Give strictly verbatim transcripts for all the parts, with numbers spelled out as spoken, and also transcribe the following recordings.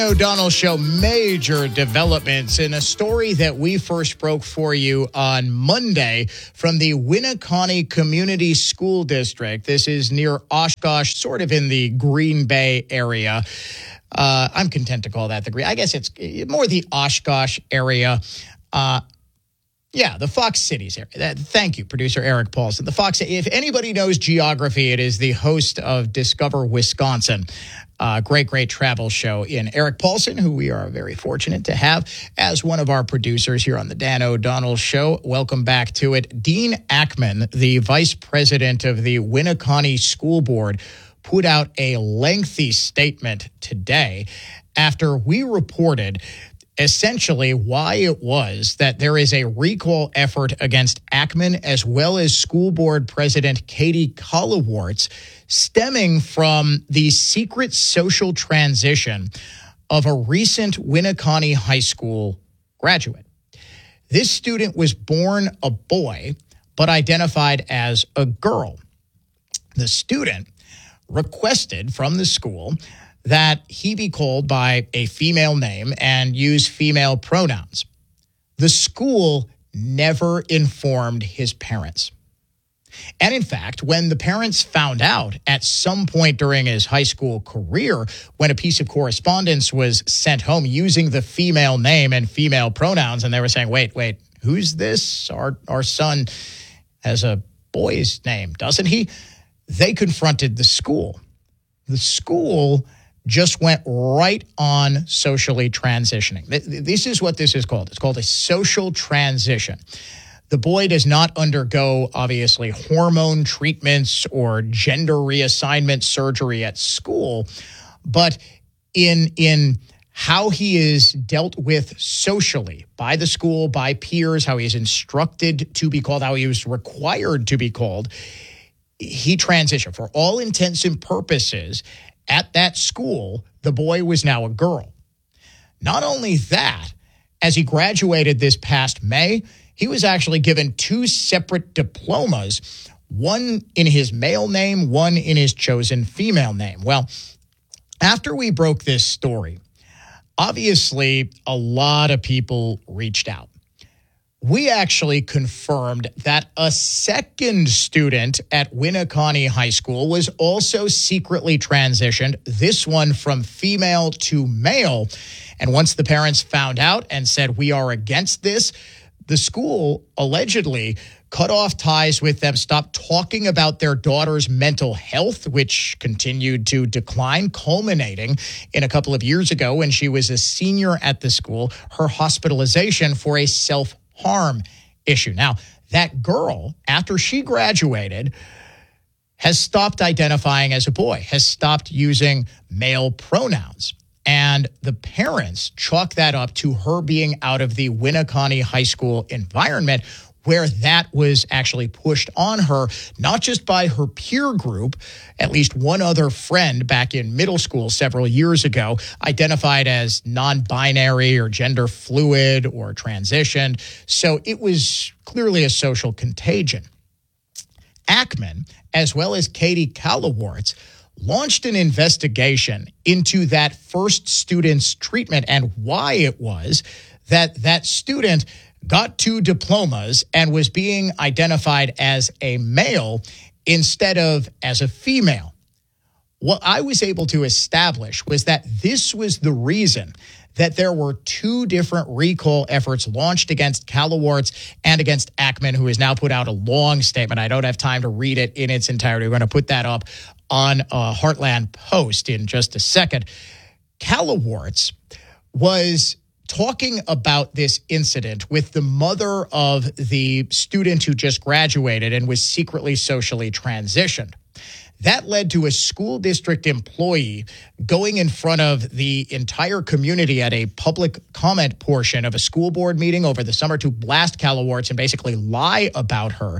O'Donnell Show, major developments in a story that we first broke for you on Monday from the Winneconne Community School District. This is near Oshkosh, sort of in the Green Bay area. Uh, I'm content to call that the Green. I guess it's more the Oshkosh area. Uh, yeah, the Fox Cities area. That, thank you, producer Eric Paulson. The Fox. If anybody knows geography, it is the host of Discover Wisconsin. Uh, great, great travel show in Eric Paulson, who we are very fortunate to have as one of our producers here on the Dan O'Donnell Show. Welcome back to it. Dean Ackman, the vice president of the Winneconne School Board, put out a lengthy statement today after we reported essentially why it was that there is a recall effort against Ackman as well as school board president Katie Colliwarts, stemming from the secret social transition of a recent Winneconne High School graduate. This student was born a boy, but identified as a girl. The student requested from the school that he be called by a female name and use female pronouns. The school never informed his parents. And in fact, when the parents found out at some point during his high school career, when a piece of correspondence was sent home using the female name and female pronouns, and they were saying, wait, wait, who's this? Our, our son has a boy's name, doesn't he? They confronted the school. The school just went right on socially transitioning. This is what this is called. It's called a social transition. The boy does not undergo, obviously, hormone treatments or gender reassignment surgery at school, but in, in how he is dealt with socially by the school, by peers, how he is instructed to be called, how he was required to be called, he transitioned. For all intents and purposes, at that school, the boy was now a girl. Not only that, as he graduated this past May, he was actually given two separate diplomas, one in his male name, one in his chosen female name. Well, after we broke this story, obviously a lot of people reached out. We actually confirmed that a second student at Winneconne High School was also secretly transitioned, this one from female to male. And once the parents found out and said, we are against this, the school allegedly cut off ties with them, stopped talking about their daughter's mental health, which continued to decline, culminating in a couple of years ago when she was a senior at the school, her hospitalization for a self harm issue. Now, that girl, after she graduated, has stopped identifying as a boy, has stopped using male pronouns. And the parents chalk that up to her being out of the Winneconne High School environment, where that was actually pushed on her, not just by her peer group. At least one other friend back in middle school several years ago identified as non-binary or gender fluid or transitioned. So it was clearly a social contagion. Ackman, as well as Katie Colliwarts, launched an investigation into that first student's treatment and why it was that that student got two diplomas and was being identified as a male instead of as a female. What I was able to establish was that this was the reason that there were two different recall efforts launched against Colliwarts and against Ackman, who has now put out a long statement. I don't have time to read it in its entirety. We're going to put that up on a Heartland Post in just a second. Colliwarts was talking about this incident with the mother of the student who just graduated and was secretly socially transitioned. That led to a school district employee going in front of the entire community at a public comment portion of a school board meeting over the summer to blast Colliwarts and basically lie about her.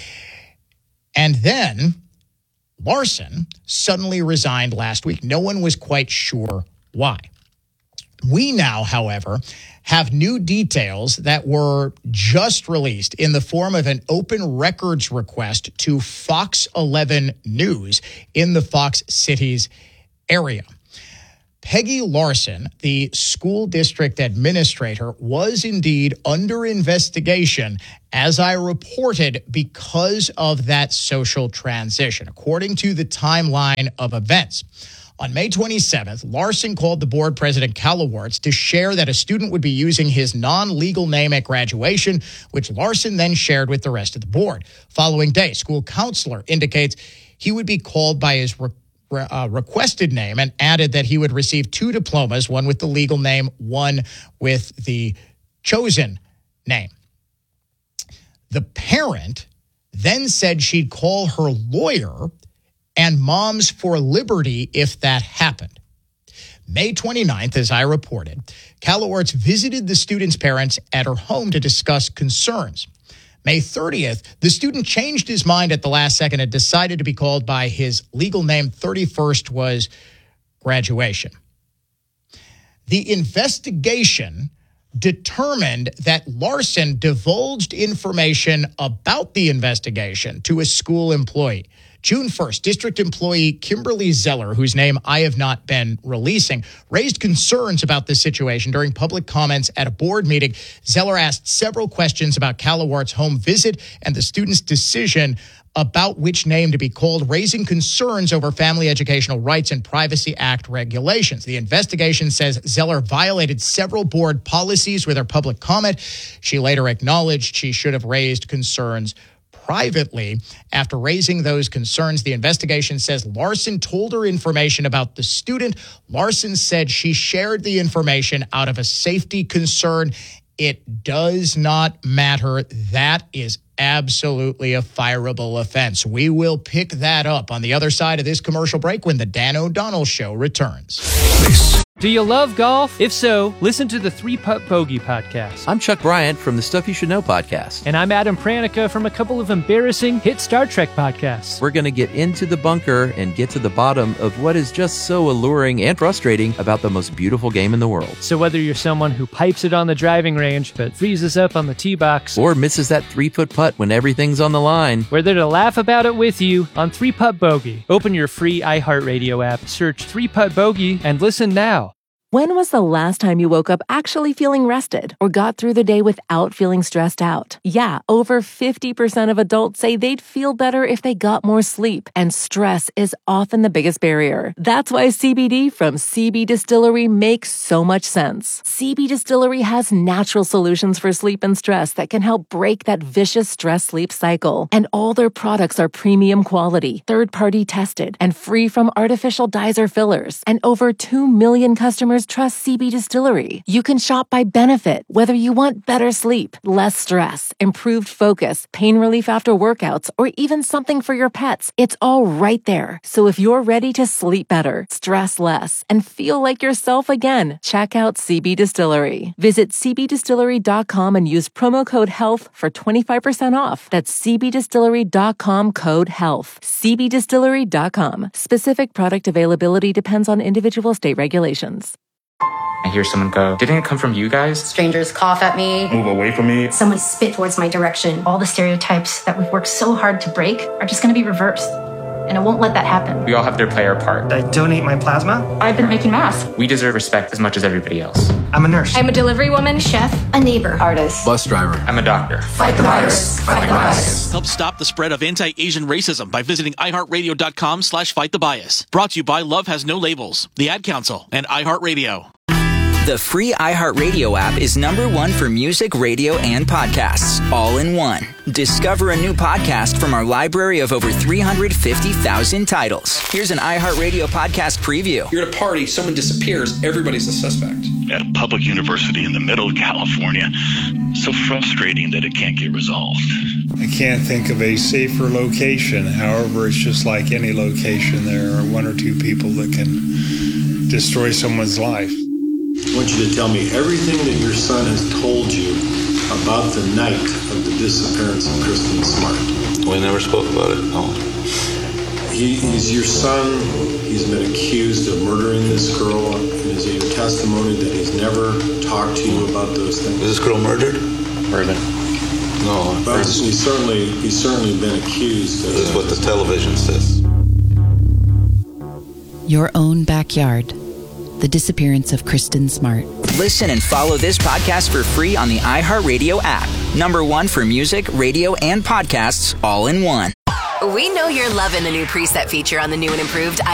And then Larson suddenly resigned last week. No one was quite sure why. We now, however, have new details that were just released in the form of an open records request to Fox eleven News in the Fox Cities area. Peggy Larson, the school district administrator, was indeed under investigation, as I reported, because of that social transition, according to the timeline of events. On May twenty-seventh, Larson called the board president, Calawarts, to share that a student would be using his non-legal name at graduation, which Larson then shared with the rest of the board. Following day, school counselor indicates he would be called by his re- uh, requested name and added that he would receive two diplomas, one with the legal name, one with the chosen name. The parent then said she'd call her lawyer and Moms for Liberty if that happened. May twenty-ninth, as I reported, Calawarts visited the student's parents at her home to discuss concerns. May thirtieth, the student changed his mind at the last second and decided to be called by his legal name. thirty-first was graduation. The investigation determined that Larson divulged information about the investigation to a school employee. June first, district employee Kimberly Zeller, whose name I have not been releasing, raised concerns about this situation during public comments at a board meeting. Zeller asked several questions about Calawarts' home visit and the student's decision about which name to be called, raising concerns over Family Educational Rights and Privacy Act regulations. The investigation says Zeller violated several board policies with her public comment. She later acknowledged she should have raised concerns privately. After raising those concerns, the investigation says Larson told her information about the student. Larson said she shared the information out of a safety concern. It does not matter. That is absolutely a fireable offense. We will pick that up on the other side of this commercial break when the Dan O'Donnell Show returns. Do you love golf? If so, listen to the Three Putt Bogey podcast. I'm Chuck Bryant from the Stuff You Should Know podcast. And I'm Adam Pranica from a couple of embarrassing hit Star Trek podcasts. We're going to get into the bunker and get to the bottom of what is just so alluring and frustrating about the most beautiful game in the world. So whether you're someone who pipes it on the driving range but freezes up on the tee box, or misses that three-foot putt when everything's on the line, we're there to laugh about it with you on Three Putt Bogey. Open your free iHeartRadio app, search Three Putt Bogey, and listen now. When was the last time you woke up actually feeling rested or got through the day without feeling stressed out? Yeah, over fifty percent of adults say they'd feel better if they got more sleep, and stress is often the biggest barrier. That's why C B D from C B Distillery makes so much sense. C B Distillery has natural solutions for sleep and stress that can help break that vicious stress-sleep cycle. And all their products are premium quality, third-party tested, and free from artificial dyes or fillers. And over two million customers trust C B Distillery. You can shop by benefit, whether you want better sleep, less stress, improved focus, pain relief after workouts, or even something for your pets. It's all right there. So if you're ready to sleep better, stress less, and feel like yourself again, check out C B Distillery. Visit c b distillery dot com and use promo code HEALTH for twenty-five percent off. That's c b distillery dot com code HEALTH. c b distillery dot com. Specific product availability depends on individual state regulations. I hear someone go, "Didn't it come from you guys?" Strangers cough at me. Move away from me. Someone spit towards my direction. All the stereotypes that we've worked so hard to break are just going to be reversed. And I won't let that happen. We all have to play our part. I donate my plasma. I've been making masks. We deserve respect as much as everybody else. I'm a nurse. I'm a delivery woman, chef, a neighbor, artist, bus driver. I'm a doctor. Fight the virus. Fight the bias. Help stop the spread of anti-Asian racism by visiting iHeartRadio.com slash fight the bias. Brought to you by Love Has No Labels, the Ad Council, and iHeartRadio. The free iHeartRadio app is number one for music, radio, and podcasts, all in one. Discover a new podcast from our library of over three hundred fifty thousand titles. Here's an iHeartRadio podcast preview. You're at a party, someone disappears, everybody's a suspect. At a public university in the middle of California, so frustrating that it can't get resolved. I can't think of a safer location. However, it's just like any location. There are one or two people that can destroy someone's life. I want you to tell me everything that your son has told you about the night of the disappearance of Kristen Smart. We never spoke about it, no. He, he's your son. He's been accused of murdering this girl. And is it your testimony that he's never talked to you about those things? Is this girl murdered? Urban. No. But he's certainly, he's certainly been accused. This is what the television says. Your own backyard. The disappearance of Kristen Smart. Listen and follow this podcast for free on the iHeartRadio app. Number one for music, radio, and podcasts all in one. We know you're loving the new preset feature on the new and improved